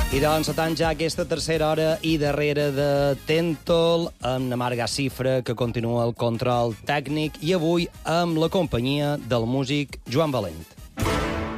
I doncs s'atén ja aquesta tercera hora i darrere de Tentol, amb la Marga Cifra, que continua el control tècnic, i avui amb la companyia del músic Joan Valent.